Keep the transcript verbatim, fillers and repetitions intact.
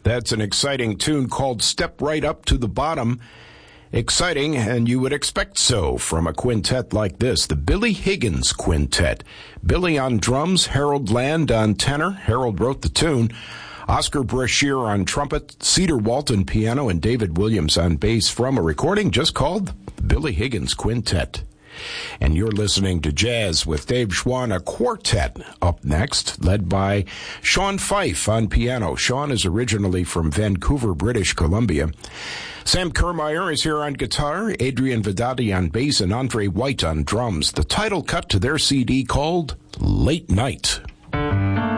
That's an exciting tune called Step Right Up to the Bottom. Exciting, and you would expect so from a quintet like this, the Billy Higgins Quintet. Billy on drums, Harold Land on tenor. Harold wrote the tune. Oscar Brashear on trumpet, Cedar Walton piano, and David Williams on bass from a recording just called Billy Higgins Quintet. And you're listening to Jazz with Dave Schwann, a quartet up next, led by Sean Fife on piano. Sean is originally from Vancouver, British Columbia. Sam Kermeyer is here on guitar, Adrian Vedati on bass, and Andre White on drums. The title cut to their C D called Late Night.